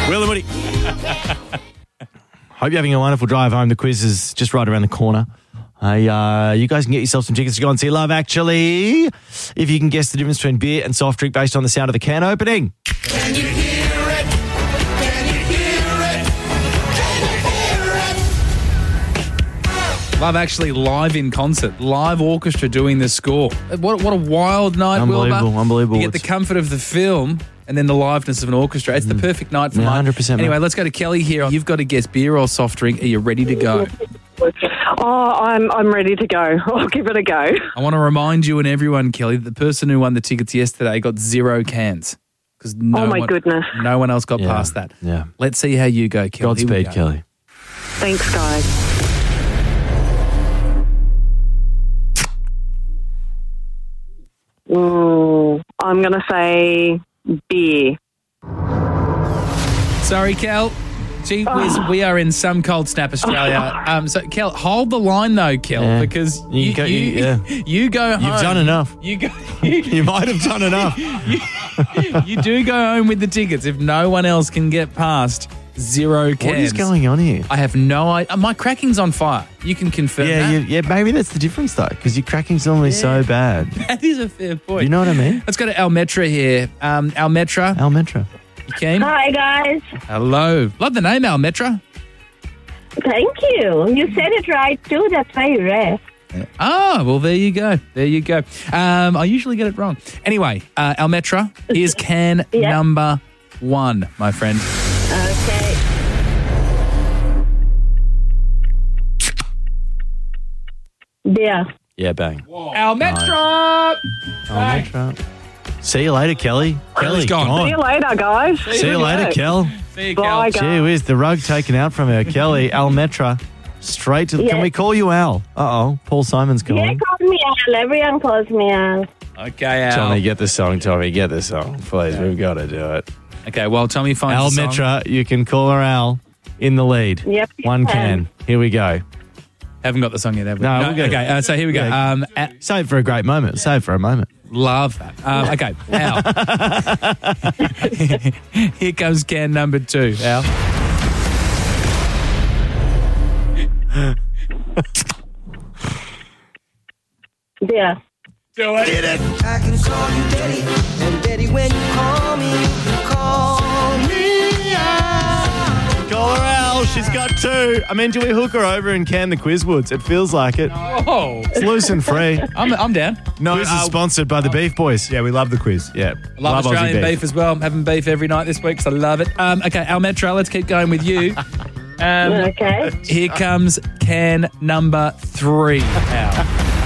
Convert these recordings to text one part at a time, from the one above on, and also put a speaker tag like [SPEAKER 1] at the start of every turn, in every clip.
[SPEAKER 1] Will and Woody. Hope you're having a wonderful drive home. The quiz is just right around the corner. You guys can get yourself some tickets to go and see Love Actually if you can guess the difference between beer and soft drink based on the sound of the can opening.
[SPEAKER 2] Can you hear it? Can you hear it? Can you hear it?
[SPEAKER 3] Love Actually live in concert, live orchestra doing the score. What a wild night, Wilbur.
[SPEAKER 1] Unbelievable.
[SPEAKER 3] You get the comfort of the film and then the liveness of an orchestra. It's the perfect night for mine.
[SPEAKER 1] 100%.
[SPEAKER 3] Anyway, let's go to Kelly here. You've got to guess beer or soft drink. Are you ready to go?
[SPEAKER 4] Oh, I'm ready to go. I'll give it a go.
[SPEAKER 3] I want to remind you and everyone, Kelly, that the person who won the tickets yesterday got 0 cans. Because
[SPEAKER 4] goodness.
[SPEAKER 3] No one else got past that.
[SPEAKER 1] Yeah.
[SPEAKER 3] Let's see how you go, Kelly.
[SPEAKER 1] Godspeed, Kelly.
[SPEAKER 4] Thanks, guys. I'm going to say beer.
[SPEAKER 3] Sorry, Kel. Gee whiz, we are in some cold snap, Australia. So, Kel, hold the line though, Kel, because you go home.
[SPEAKER 1] You've done enough. You might have done enough.
[SPEAKER 3] You do go home with the tickets if no one else can get past 0 cans.
[SPEAKER 1] What is going on here?
[SPEAKER 3] I have no idea. My cracking's on fire. You can confirm that.
[SPEAKER 1] Yeah, maybe that's the difference though, because your cracking's normally so bad.
[SPEAKER 3] That is a fair point.
[SPEAKER 1] You know what I mean?
[SPEAKER 3] Let's go to Almetra here. Almetra.
[SPEAKER 1] Almetra.
[SPEAKER 3] You keen?
[SPEAKER 5] Hi, guys.
[SPEAKER 3] Hello. Love the name, Almetra.
[SPEAKER 5] Thank you. You said it right, too. That's very rare.
[SPEAKER 3] Ah, well, there you go. There you go. I usually get it wrong. Anyway, Almetra, here's can number 1, my friend.
[SPEAKER 5] Okay. Beer.
[SPEAKER 1] Yeah, bang.
[SPEAKER 3] Almetra!
[SPEAKER 1] Almetra. See you later, Kelly. Kelly's
[SPEAKER 3] gone.
[SPEAKER 4] See you later, guys.
[SPEAKER 1] See you later, Kel.
[SPEAKER 3] See you,
[SPEAKER 4] Bye,
[SPEAKER 3] Kel.
[SPEAKER 4] guys.
[SPEAKER 1] Gee whiz, the rug taken out from her. Kelly, Almetra. Straight to...
[SPEAKER 5] Yes.
[SPEAKER 1] Can we call you Al? Uh-oh. Paul Simon's
[SPEAKER 5] Yeah,
[SPEAKER 1] calling.
[SPEAKER 5] call me Al. Everyone calls me Al.
[SPEAKER 3] Okay, Al.
[SPEAKER 1] Tommy, get the song. Tommy, get the song. Please, we've got to do it.
[SPEAKER 3] Okay, well, Tommy finds the song.
[SPEAKER 1] Almetra, you can call her Al in the lead.
[SPEAKER 5] Yep.
[SPEAKER 1] One can. Here we go.
[SPEAKER 3] Haven't got the song yet, have we?
[SPEAKER 1] No, we'll get
[SPEAKER 3] okay, so here we go.
[SPEAKER 1] Yeah. Save for a great moment. Save for a moment.
[SPEAKER 3] Love that. Okay, Al. Here comes can number 2, Al.
[SPEAKER 5] Beer.
[SPEAKER 3] Do it.
[SPEAKER 2] Get it. I can call you Daddy, and Daddy, when you call me out.
[SPEAKER 1] Call her Al. She's got 2. I mean, do we hook her over and can the Quizwoods? It feels like it.
[SPEAKER 3] Oh,
[SPEAKER 1] It's loose and free.
[SPEAKER 3] I'm down.
[SPEAKER 1] No, quiz is sponsored by the Beef Boys.
[SPEAKER 6] Yeah, we love the quiz.
[SPEAKER 1] Yeah.
[SPEAKER 3] Love
[SPEAKER 1] Aussie
[SPEAKER 3] Australian beef as well. I'm having beef every night this week, so I love it. Okay, Almetra, let's keep going with you.
[SPEAKER 5] Okay.
[SPEAKER 3] Here comes can number 3, Al.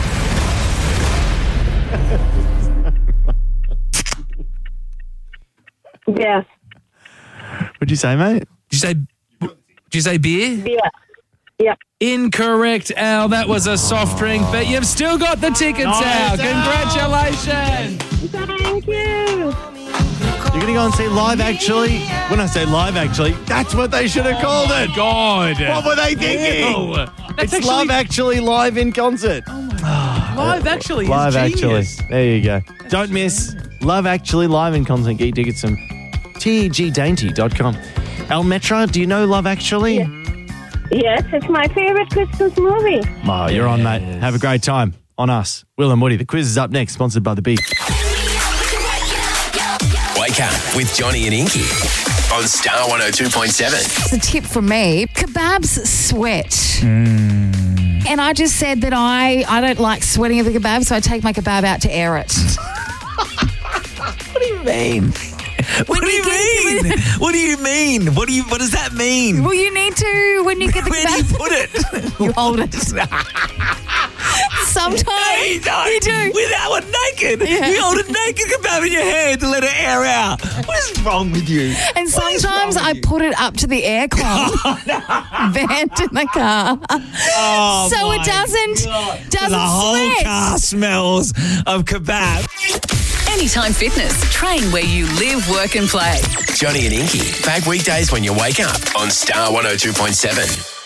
[SPEAKER 5] Beer.
[SPEAKER 1] What'd you say, mate?
[SPEAKER 3] Did you say beer?
[SPEAKER 5] Beer. Yep.
[SPEAKER 3] Incorrect, Al. That was a soft drink, but you've still got the tickets, Al. Congratulations.
[SPEAKER 5] Thank you.
[SPEAKER 1] You're going to go and see Live Actually? When I say Live Actually, that's what they should have called it.
[SPEAKER 3] God.
[SPEAKER 1] What were they thinking?
[SPEAKER 3] Ew.
[SPEAKER 1] It's Love Actually live in concert.
[SPEAKER 3] Live Actually
[SPEAKER 1] Live
[SPEAKER 3] is genius.
[SPEAKER 1] Actually. There you go. Don't miss Love Actually live in concert. Get your tickets from tegdainty.com. Almetra, do you know Love Actually?
[SPEAKER 5] Yes, it's my favorite Christmas movie.
[SPEAKER 1] Oh, you're on, mate. Have a great time on us. Will and Woody. The quiz is up next, sponsored by The Beef.
[SPEAKER 7] Wake up with Johnny and Inky on Star 102.7.
[SPEAKER 8] It's a tip from me. Kebabs sweat. And I just said that I don't like sweating of the kebab, so I take my kebab out to air it.
[SPEAKER 7] What do you mean? What do you mean? What do you mean? What does that mean?
[SPEAKER 8] Well, you need to, when you get the
[SPEAKER 7] Where
[SPEAKER 8] kebab.
[SPEAKER 7] do you put it?
[SPEAKER 8] You hold it. Sometimes
[SPEAKER 7] No, you don't.
[SPEAKER 8] you do.
[SPEAKER 7] With that one naked.
[SPEAKER 8] Yeah.
[SPEAKER 7] You hold a naked kebab in your hand to let it air out. What is wrong with you?
[SPEAKER 8] And
[SPEAKER 7] What is wrong
[SPEAKER 8] sometimes
[SPEAKER 7] with
[SPEAKER 8] I
[SPEAKER 7] you?
[SPEAKER 8] put it up to the aircon vent in the car,
[SPEAKER 7] Oh,
[SPEAKER 8] so
[SPEAKER 7] my
[SPEAKER 8] it doesn't
[SPEAKER 7] The whole
[SPEAKER 8] sweat.
[SPEAKER 7] car smells of kebab.
[SPEAKER 9] Anytime Fitness. Train where you live, work and play.
[SPEAKER 7] Johnny and Inky, back weekdays when you wake up on Star 102.7.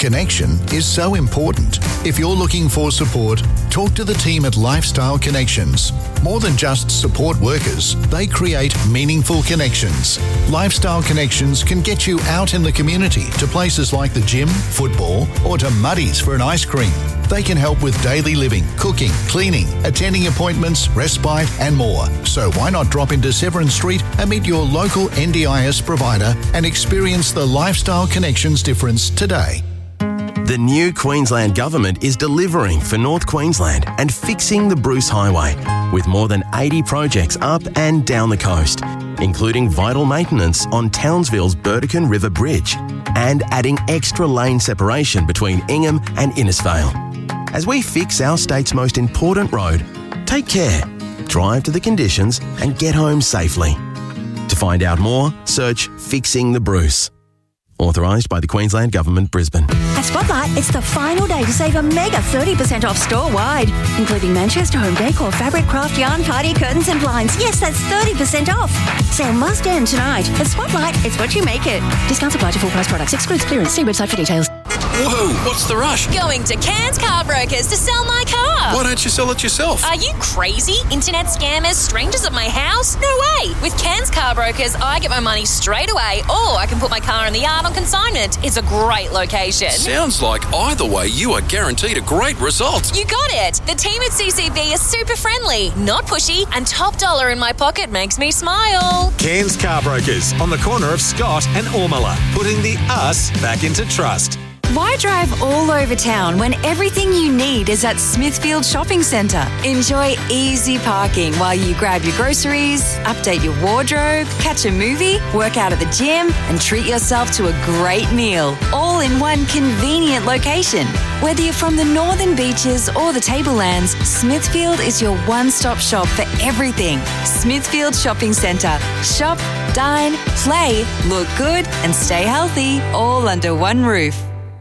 [SPEAKER 6] Connection is so important. If you're looking for support, talk to the team at Lifestyle Connections. More than just support workers, they create meaningful connections. Lifestyle Connections can get you out in the community to places like the gym, football, or to Muddy's for an ice cream. They can help with daily living, cooking, cleaning, attending appointments, respite, and more. So why not drop into Severn Street and meet your local NDIS provider and experience the Lifestyle Connections difference today.
[SPEAKER 10] The new Queensland Government is delivering for North Queensland and fixing the Bruce Highway with more than 80 projects up and down the coast, including vital maintenance on Townsville's Burdekin River Bridge and adding extra lane separation between Ingham and Innisfail. As we fix our state's most important road, take care, drive to the conditions and get home safely. To find out more, search Fixing the Bruce. Authorised by the Queensland Government, Brisbane.
[SPEAKER 11] At Spotlight, it's the final day to save a mega 30% off store-wide, including Manchester Home Decor, fabric, craft, yarn, party, curtains and blinds. Yes, that's 30% off. Sale must end tonight. At Spotlight, it's what you make it. Discounts apply to full price products. Excludes clearance. See website for details.
[SPEAKER 12] Whoa, what's the rush?
[SPEAKER 13] Going to Cairns Car Brokers to sell my car.
[SPEAKER 12] Why don't you sell it yourself?
[SPEAKER 13] Are you crazy? Internet scammers, strangers at my house? No way. With Cairns Car Brokers, I get my money straight away, or I can put my car in the yard on consignment. It's a great location.
[SPEAKER 12] Sounds like either way you are guaranteed a great result.
[SPEAKER 13] You got it. The team at CCB is super friendly, not pushy, and top dollar in my pocket makes me smile.
[SPEAKER 14] Cairns Car Brokers on the corner of Scott and Ormala, putting the us back into trust.
[SPEAKER 15] Why drive all over town when everything you need is at Smithfield Shopping Centre? Enjoy easy parking while you grab your groceries, update your wardrobe, catch a movie, work out at the gym, and treat yourself to a great meal, all in one convenient location. Whether you're from the Northern Beaches or the Tablelands, Smithfield is your one-stop shop for everything. Smithfield Shopping Centre. Shop, dine, play, look good, and stay healthy, all under one roof.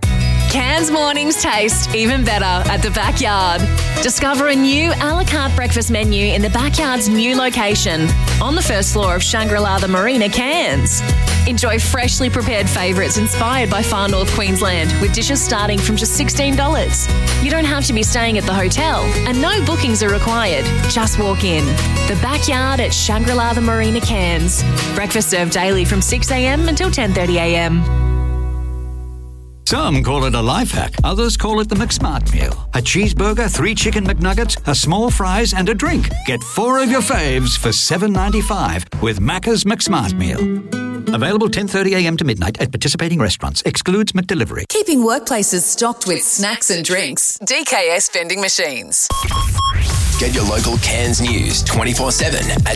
[SPEAKER 13] Cairns mornings taste even better at the Backyard. Discover a new a la carte breakfast menu in the Backyard's new location on the first floor of Shangri-La the Marina, Cairns. Enjoy freshly prepared favourites inspired by Far North Queensland with dishes starting from just $16. You don't have to be staying at the hotel and no bookings are required. Just walk in. The Backyard at Shangri-La the Marina, Cairns. Breakfast served daily from 6 a.m. until 10:30 a.m.
[SPEAKER 16] Some call it a life hack. Others call it the McSmart meal. A cheeseburger, 3 chicken McNuggets, a small fries and a drink. Get 4 of your faves for $7.95 with Macca's McSmart meal. Available 10:30 a.m. to midnight at participating restaurants. Excludes McDelivery.
[SPEAKER 9] Keeping workplaces stocked with snacks and drinks. DKS Vending Machines.
[SPEAKER 17] Get your local Cairns news 24/7 at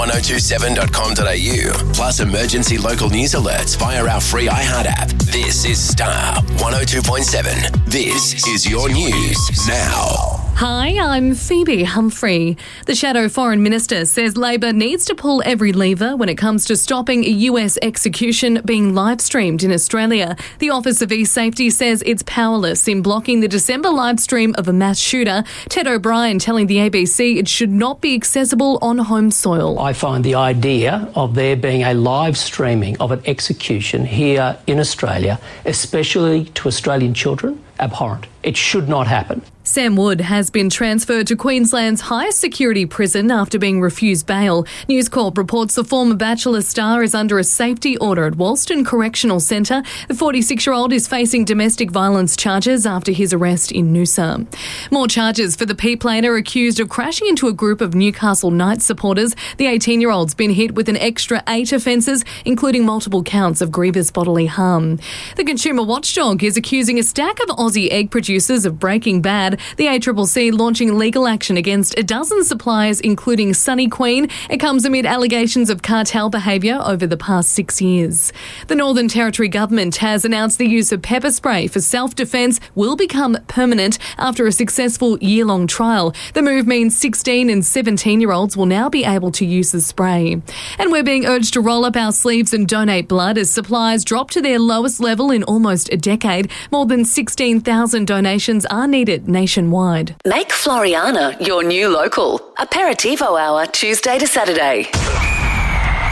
[SPEAKER 17] star1027.com.au. Plus emergency local news alerts via our free iHeart app. This is Star 102.7. This is your news now.
[SPEAKER 18] Hi, I'm Phoebe Humphrey. The Shadow Foreign Minister says Labor needs to pull every lever when it comes to stopping a US execution being live-streamed in Australia. The Office of E-Safety says it's powerless in blocking the December live stream of a mass shooter. Ted O'Brien telling the ABC it should not be accessible on home soil.
[SPEAKER 19] I find the idea of there being a live streaming of an execution here in Australia, especially to Australian children, abhorrent. It should not happen.
[SPEAKER 18] Sam Wood has been transferred to Queensland's highest security prison after being refused bail. News Corp reports the former Bachelor star is under a safety order at Walston Correctional Centre. The 46-year-old is facing domestic violence charges after his arrest in Noosa. More charges for the P-planer accused of crashing into a group of Newcastle Knights supporters. The 18-year-old's been hit with an extra 8 offences, including multiple counts of grievous bodily harm. The Consumer Watchdog is accusing a stack of Aussie egg producers of Breaking Bad. The ACCC launching legal action against a dozen suppliers, including Sunny Queen. It comes amid allegations of cartel behaviour over the past 6 years. The Northern Territory Government has announced the use of pepper spray for self-defence will become permanent after a successful year-long trial. The move means 16 and 17-year-olds will now be able to use the spray. And we're being urged to roll up our sleeves and donate blood as supplies drop to their lowest level in almost a decade. More than 16,000 donations are needed nationwide.
[SPEAKER 9] Make Floriana your new local. Aperitivo hour, Tuesday to Saturday.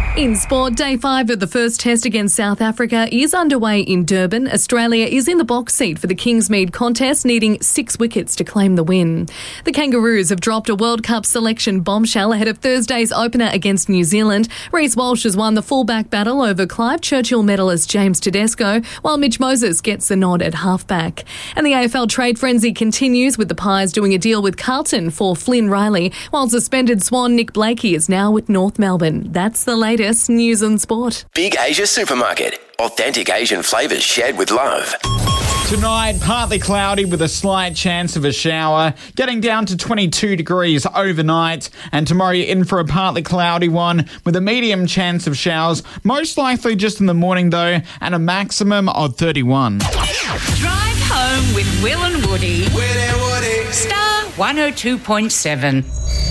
[SPEAKER 18] In sport, day 5 of the first test against South Africa is underway in Durban. Australia is in the box seat for the Kingsmead contest, needing 6 wickets to claim the win. The Kangaroos have dropped a World Cup selection bombshell ahead of Thursday's opener against New Zealand. Reece Walsh has won the fullback battle over Clive Churchill medalist James Tedesco, while Mitch Moses gets the nod at halfback. And the AFL trade frenzy continues, with the Pies doing a deal with Carlton for Flynn Riley, while suspended Swan Nick Blakey is now with North Melbourne. That's the latest news and sport.
[SPEAKER 17] Big Asia Supermarket. Authentic Asian flavours shared with love.
[SPEAKER 20] Tonight, partly cloudy with a slight chance of a shower, getting down to 22 degrees overnight. And tomorrow you're in for a partly cloudy one with a medium chance of showers, most likely just in the morning though, and a maximum of 31.
[SPEAKER 21] Drive home with Will and Woody.
[SPEAKER 2] Will and Woody.
[SPEAKER 21] Star 102.7.